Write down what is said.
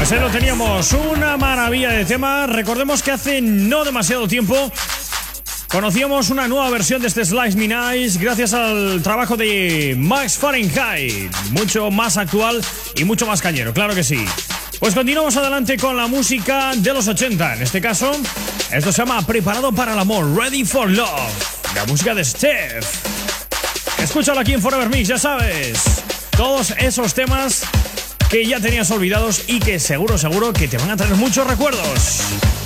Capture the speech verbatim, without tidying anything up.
Pues ahí lo teníamos, una maravilla de tema. Recordemos que hace no demasiado tiempo conocíamos una nueva versión de este Slice Me Nice gracias al trabajo de Max Fahrenheit. Mucho más actual y mucho más cañero, claro que sí. Pues continuamos adelante con la música de los ochenta. En este caso, esto se llama Preparado para el Amor, Ready for Love. La música de Steph. Escúchalo aquí en Forever Mix, ya sabes. Todos esos temas que ya tenías olvidados y que seguro, seguro que te van a traer muchos recuerdos.